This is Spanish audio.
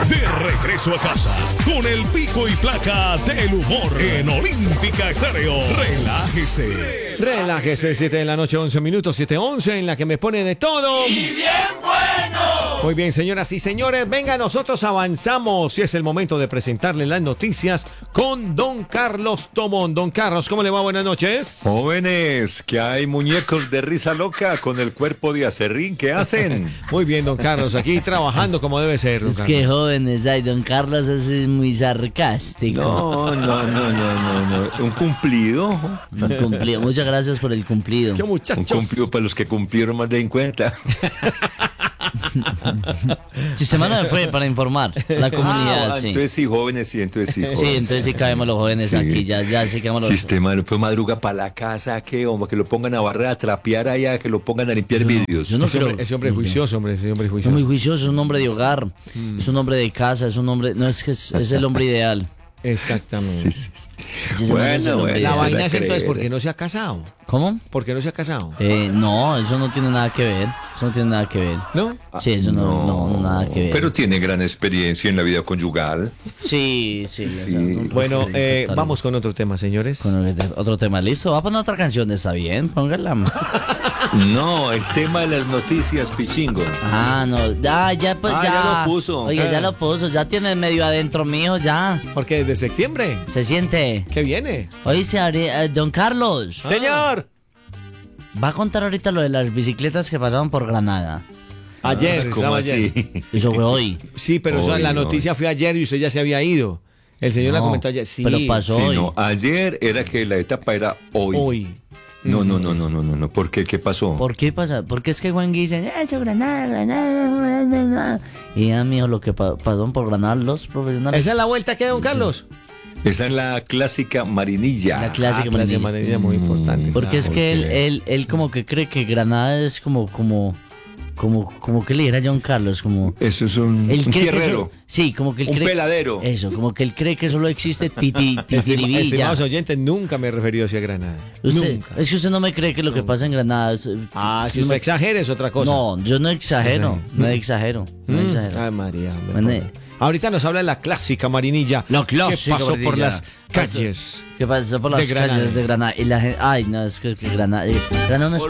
De regreso a casa con el pico y placa del humor en Olímpica Estéreo. Relájese. Relájese, 7 de la noche, 11 minutos, 7:11, en la que me pone de todo. ¡Y bien bueno! Muy bien, señoras y señores, venga, nosotros avanzamos y es el momento de presentarle las noticias con don Carlos Tomón. Don Carlos, ¿cómo le va? Buenas noches. Jóvenes, que hay muñecos de risa loca con el cuerpo de acerrín, ¿qué hacen? Muy bien, don Carlos, aquí trabajando como debe ser. Don Es Carlos. que jóvenes, ay, don Carlos es muy sarcástico. No. Un cumplido. Un cumplido. Muchas gracias por el cumplido. ¿Qué Un muchachos? cumplido para los que cumplieron más de 50. Sistema no fue para informar la comunidad, sí. Entonces sí, jóvenes, sí, entonces sí. Sí, jóvenes. entonces sí caemos los jóvenes Sí. aquí, ya sí caemos los... Sistema, fue madruga para la casa, que hombre, que lo pongan a barrer, a trapear allá, que lo pongan a limpiar vidrios. yo no Ese hombre, creo- ese hombre es juicioso, hombre, ese hombre es Es juicioso. muy juicioso, es un hombre de hogar, es un hombre de casa, es un hombre... No, es que es el hombre ideal. Exactamente. Sí. Sí, se merece el hombre La se ideal. vaina es entonces creer. porque no se ha casado. ¿Cómo? ¿Por qué no se ha casado? No, eso no tiene nada que ver. Eso no tiene nada que ver. ¿No? Sí, eso no nada que ver. Pero tiene gran experiencia en la vida conyugal. Sí. Bueno, total. vamos con otro tema, señores. Con otro tema, listo. Va a poner otra canción, está bien, póngala. No, el tema de las noticias, pichingo. No, ya pues Ah, ya. ya lo puso. Oye, ya Ah. lo puso, ya tiene medio adentro mío, ya. Porque desde septiembre, Se siente. ¿qué viene? Oye, don Carlos, Señor. va a contar ahorita lo de las bicicletas que pasaban por Granada. Ayer, ¿Cómo estaba ayer. así? Eso fue hoy. Sí, pero Hoy, la hoy. noticia fue ayer y usted ya se había ido. El señor la No, comentó ayer. Sí, pero pasó Sí, hoy. no, ayer era que la etapa era hoy. hoy. No. ¿Por qué? ¿Qué pasó? ¿Por qué pasa? Porque es que Juan dice, eso Granada. Y ya, mijo, lo que pasó por Granada los profesionales. ¿Esa es la vuelta que da don Carlos? Esa es la clásica marinilla. La clásica clase manilla. amarilla muy importante. Porque es que él como que cree que Granada es como que le era John Carlos, como... Eso es un Él cree que tierrero. eso- sí, como que él Un cree... peladero. Eso, como que él cree que solo existe Titiribilla. Estimados oyentes, nunca me he referido hacia Granada. Nunca. Es que usted no me cree que lo que pasa en Granada... Si no usted me- exagera es otra cosa. No, yo no exagero, no exagero. Ay, María. Mande. Ahorita nos habla la clásica marinilla. La clásica que pasó por marinilla. las calles. ¿Qué pasó por las de Granada. calles de Granada? Y la gente... Ay, no, es que Granada... Granada no es